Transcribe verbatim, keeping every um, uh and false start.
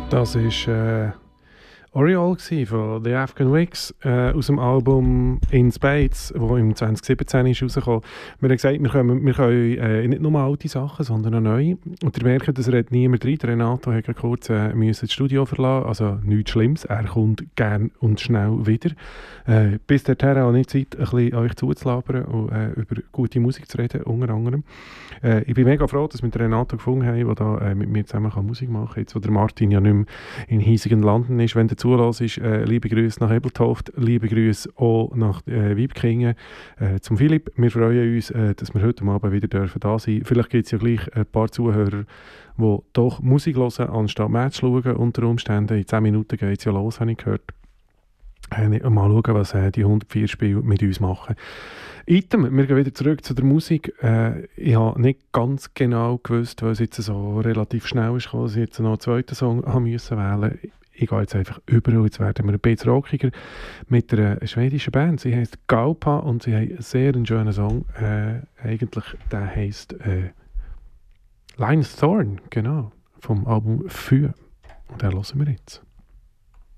Das war äh, Oriole von The Afghan Wigs äh, aus dem Album In Spades, das im zwanzig siebzehn ist rausgekommen. Wir haben gesagt, wir können, wir können äh, nicht nur alte Sachen, sondern auch neue. Und ihr merkt, dass er niemand rein. Renato hat kurz äh, müssen das Studio verlassen, also nichts Schlimmes. Er kommt gern und schnell wieder. Äh, bis dahin auch nicht Zeit, ein bisschen euch zuzulabern und äh, über gute Musik zu reden, unter anderem. Äh, ich bin mega froh, dass wir Renato gefunden haben, der da äh, mit mir zusammen kann Musik machen kann. Jetzt, wo der Martin ja nicht mehr in hiesigen Landen ist. Wenn der zulässt, ist, äh, liebe Grüße nach Ebeltoft, liebe Grüße auch nach äh, Weibkingen, äh, zum Philipp. Wir freuen uns, äh, dass wir heute Abend wieder dürfen da sein. Vielleicht gibt es ja gleich ein paar Zuhörer, die doch Musik hören, anstatt Match schauen unter Umständen. In zehn Minuten geht es ja los, habe ich gehört. Äh, mal schauen, was äh, die hundertvier Spiele mit uns machen. Item, wir gehen wieder zurück zu der Musik. Äh, ich habe nicht ganz genau gewusst, weil es jetzt so relativ schnell ist, dass ich jetzt noch einen zweiten Song haben müssen wählen. Ich gehe jetzt einfach über und jetzt werden wir ein bisschen rockiger mit einer schwedischen Band. Sie heisst Galpa und sie haben einen sehr schönen Song. Äh, eigentlich, der heisst äh, Linus Thorn, genau, vom Album «Für». Und den hören wir jetzt.